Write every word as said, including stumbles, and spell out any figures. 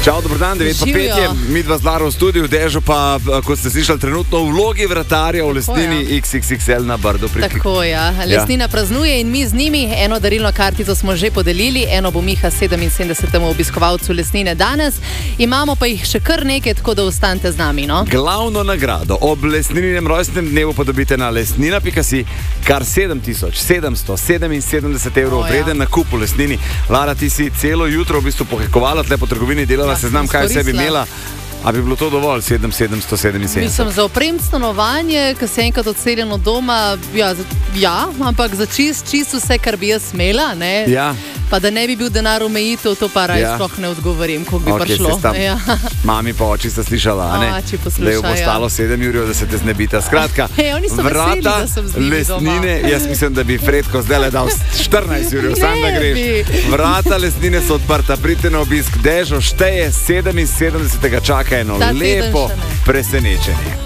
Čau, dobro dan, devet pa pet je, mi dva z Laro v studiu, Dežo pa, kot ste slišali, trenutno v vlogi vratarja v Lesnini ja. iks iks iks el na Brdu. Tako, ja. Lesnina ja. praznuje in mi z njimi. Eno darilno kartico smo že podelili, eno bo Miha sedeminsedemdesetemu obiskovalcu Lesnine danes. Imamo pa jih še kar nekaj, tako da ostanite z nami, no? Glavno nagrado ob Lesnininem rojstnem dnevu pa dobite na lesnina pika si, kar sedem tisoč sedemsto sedeminsedemdeset evrov ja. vreden nakup v Lesnini. Lara, ti si celo jutro v bistvu pohekovala tle po trgovini, delala ja, seznam, kaj vse bi imela. A bi bilo to dovolj, sedem tisoč sedemsto sedeminsedemdeset? Mislim, za oprem stanovanje, ko se enkrat odseljen od doma, ja, za, ja ampak za čist, čist vse, kar bi jaz smela, ne? Ja. Pa da ne bi bil denar omejitev, to pa raj ja. sploh ne odgovorim, koliko bi okay, prišlo. Ja. Mami pa oči sta slišala, a ne? Oči posluša, da jo bo stalo ja. sedem jurjev, da se te znebita. Skratka, hey, oni so vrata veseli, da sem z njimi Lesnine, doma. Jaz mislim, da bi Fredko zdaj le dal štirinajst jurjev, sam da greš. Bi. Vrata Lesnine so odprta, pridite na obisk. Dežo šteje sedeminsedemdesetega čaka eno lepo presenečenje.